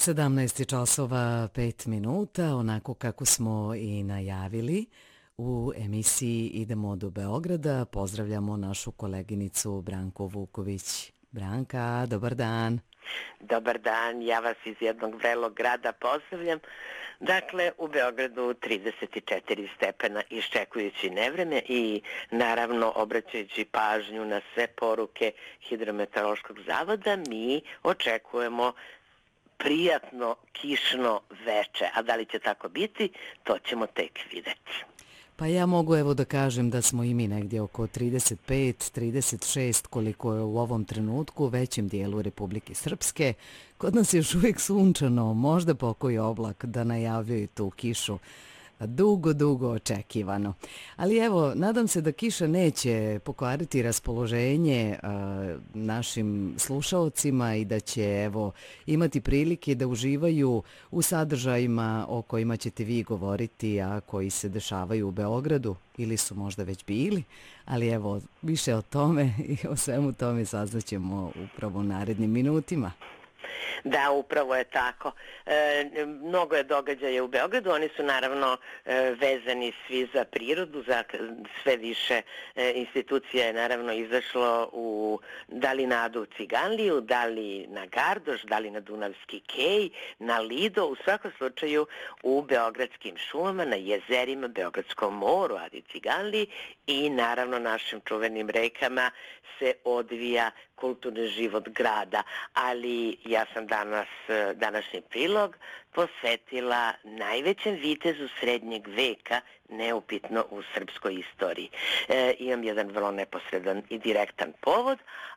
17 časova 5 minuta, onako kako smo i najavili u emisiji Idemo do Beograda. Pozdravljamo našu koleginicu Branku Vuković. Branka, dobar dan. Dobar dan, ja vas iz jednog vrelog grada pozdravljam. Dakle, u Beogradu 34 stepena iščekujući nevreme i naravno obraćajući pažnju na sve poruke Hidrometeorološkog zavoda, mi očekujemo prijatno kišno veče, a da li će tako biti, to ćemo tek vidjeti. Pa ja mogu evo da kažem da smo i mi negdje oko 35-36 koliko je u ovom trenutku u većem dijelu Republike Srpske. Kod nas je još uvijek sunčano, možda pokoji oblak da najavljuju tu kišu. Dugo očekivano. Ali evo, nadam se da kiša neće pokvariti raspoloženje našim slušaocima i da će evo imati prilike da uživaju u sadržajima o kojima ćete vi govoriti, a koji se dešavaju u Beogradu ili su možda već bili. Ali evo, više o tome i o svemu tome saznaćemo upravo u narednim minutima. Da, upravo je tako. Mnogo je događaja u Beogradu, oni su naravno vezani svi za prirodu, za sve više institucija je naravno izašlo da li na Adu Ciganliju, da li na Gardoš, da li na Dunavski kej, na Lido, u svakom slučaju u beogradskim šumama, na jezerima, Beogradskom moru, Adi Ciganliji i naravno našim čuvenim rekama se odvija kulturni život grada, ali ja sam današnji prilog posvetila najvećem vitezu srednjeg veka, neupitno u srpskoj istoriji. Imam jedan vrlo neposredan i direktan povod,